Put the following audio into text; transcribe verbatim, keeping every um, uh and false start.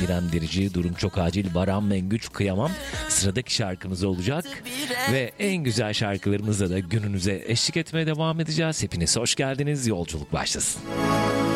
İrem Derici, Durum Çok Acil, Baran Mengüç, Kıyamam sıradaki şarkımız olacak. Ve en güzel şarkılarımızla da gününüze eşlik etmeye devam edeceğiz. Hepiniz hoş geldiniz. Yolculuk başlasın.